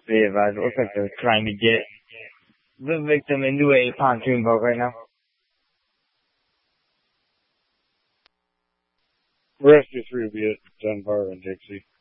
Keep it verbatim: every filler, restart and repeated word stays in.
Be advised, it looks like they're trying to get the victim into a pontoon boat right now. Rescue three will be at Dunbar and Dixie.